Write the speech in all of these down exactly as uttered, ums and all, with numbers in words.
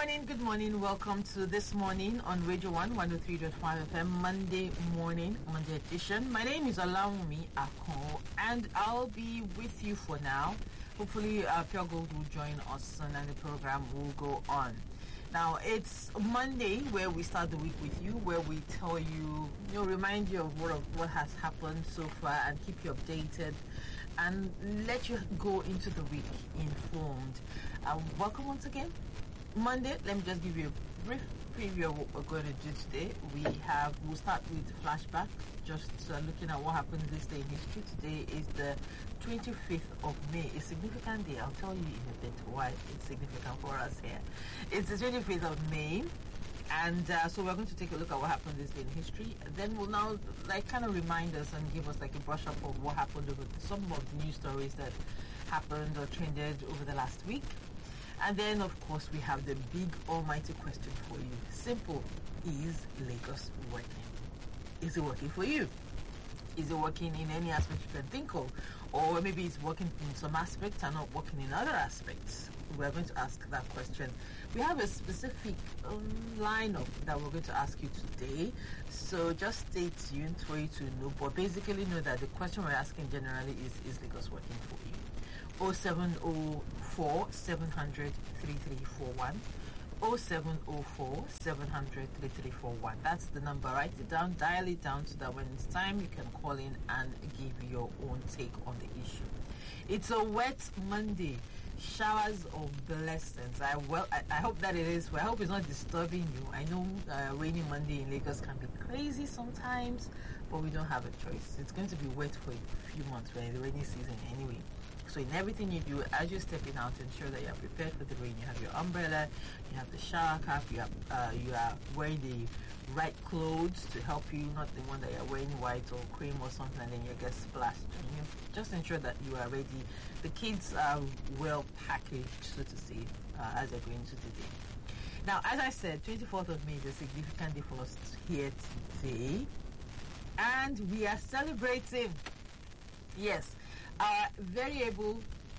morning, good morning. Welcome to This Morning on Radio one, one oh three point five F M, Monday morning, Monday edition. My name is Olawumi Akon, and I'll be with you for now. Hopefully, uh, Pure Gold will join us soon and the program will go on. Now, it's Monday where we start the week with you, where we tell you, you know, remind you of what, of what has happened so far and keep you updated and let you go into the week informed. Uh, welcome once again. Monday, let me just give you a brief preview of what we're going to do today. We have, we'll start with flashback, just uh, looking at what happened this day in history. Today is the twenty-fifth of May, a significant day. I'll tell you in a bit why it's significant for us here. It's the twenty-fifth of May, and uh, so we're going to take a look at what happened this day in history. Then we'll now like kind of remind us and give us like a brush up of what happened over some of the news stories that happened or trended over the last week. And then, of course, we have the big almighty question for you. Simple. Is Lagos working? Is it working for you? Is it working in any aspect you can think of? Or maybe it's working in some aspects and not working in other aspects? We're going to ask that question. We have a specific um, lineup that we're going to ask you today. So just stay tuned for you to know. But basically know that the question we're asking generally is, is Lagos working for you? oh seven oh four, seven hundred, thirty-three forty-one. oh seven oh four, seven hundred, thirty-three forty-one. That's the number. Write it down, dial it down so that when it's time you can call in and give your own take on the issue. It's a wet Monday. Showers of blessings. I well I, I hope that it is. Well, I hope it's not disturbing you. I know uh, rainy Monday in Lagos can be crazy sometimes, but we don't have a choice. It's going to be wet for a few months. We're in the rainy season anyway. So in everything you do, as you're stepping out, ensure that you are prepared for the rain. You have your umbrella, you have the shower cap, you have uh, you are wearing the right clothes to help you, not the one that you're wearing white or cream or something and then you get splashed. You know, just ensure that you are ready. The kids are well packaged, so to say, uh, as they're going to the day. Now, as I said, twenty-fourth of May is a significant day for us here today. And we are celebrating, yes, our very able,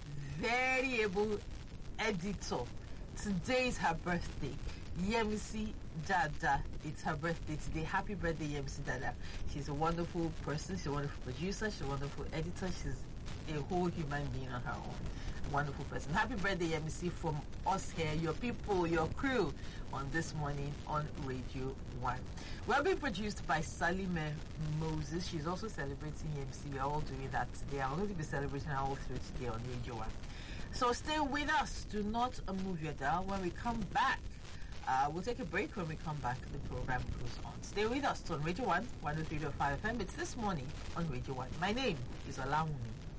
very able editor. Today is her birthday. Yemisi Dada. It's her birthday today. Happy birthday, Yemisi Dada. She's a wonderful person. She's a wonderful producer. She's a wonderful editor. She's a whole human being on her own. A wonderful person. Happy birthday, Yemisi, from us here, your people, your crew, on This Morning on Radio one. We're being produced by Salime Moses. She's also celebrating E M C. We're all doing that today. I'm going to be celebrating her all through today on Radio one. So stay with us. Do not move your dial. When we come back, uh, we'll take a break. When we come back, the program goes on. Stay with us on Radio one, one oh three point five F M. It's This Morning on Radio one. My name is Olawumi.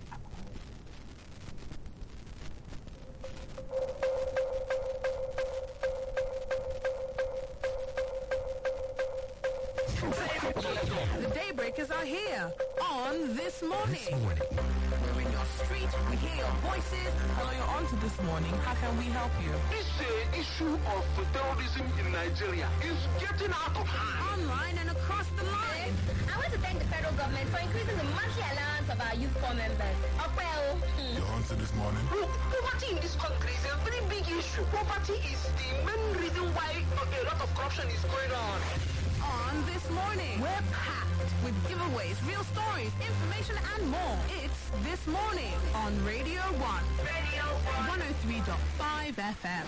The Daybreakers are here on This Morning. This morning. We're in your street, we hear your voices. Hello, you're on to This Morning. How can we help you? This uh, issue of uh, terrorism in Nigeria is getting out of hand. Online and across the line. I want to thank the federal government for increasing the monthly allowance of our youth corps members. Well, You're on to This Morning. Look, poverty in this country is a very big issue. Poverty is the main reason why a lot of corruption is going on. On This Morning, we're packed with giveaways, real stories, information, and more. It's This Morning on Radio one. Radio one. one oh three point five F M.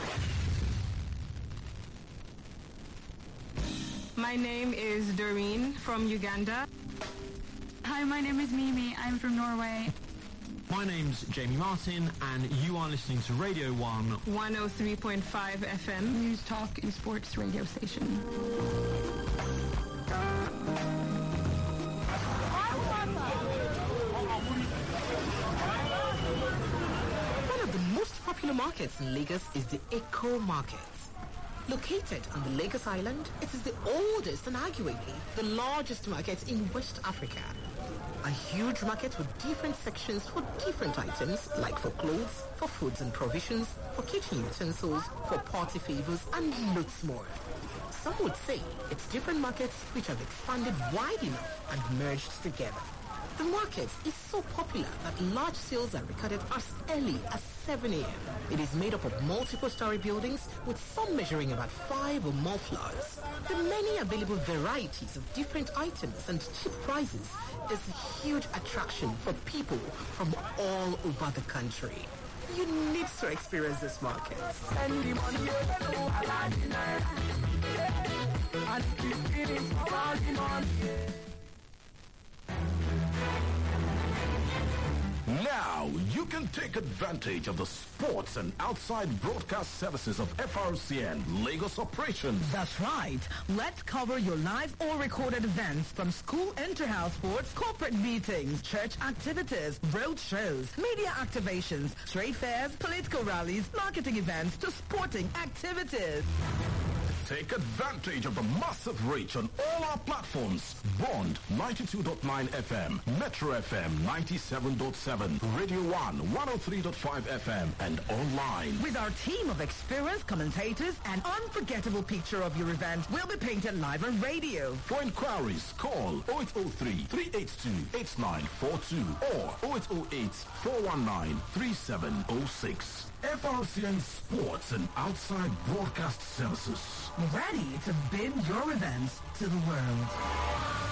My name is Doreen from Uganda. Hi, my name is Mimi. I'm from Norway. My name's Jamie Martin, and you are listening to Radio one. one oh three point five F M. News, talk, and sports radio station. One of the most popular markets in Lagos is the Eco Market. Located on the Lagos Island, it is the oldest and arguably the largest market in West Africa. A huge market with different sections for different items, like for clothes, for foods and provisions, for kitchen utensils, for party favors, and lots more. Some would say it's different markets which have expanded wide enough and merged together. The market is so popular that large sales are recorded as early as seven a.m. It is made up of multiple story buildings with some measuring about five or more floors. The many available varieties of different items and cheap prices is a huge attraction for people from all over the country. You need to experience this market. Now you can take advantage of the sports and outside broadcast services of F R C N Lagos operations. That's right. Let's cover your live or recorded events from school inter-house sports, corporate meetings, church activities, road shows, media activations, trade fairs, political rallies, marketing events to sporting activities. Take advantage of the massive reach on all our platforms. Bond ninety-two point nine F M, Metro F M ninety-seven point seven, Radio one one oh three point five F M, and online. With our team of experienced commentators, an unforgettable picture of your event will be painted live on radio. For inquiries, call oh eight oh three, three eight two, eight nine four two or oh eight oh eight, four one nine, three seven oh six. F R C N Sports and Outside Broadcast Services. Ready to bid your events to the world.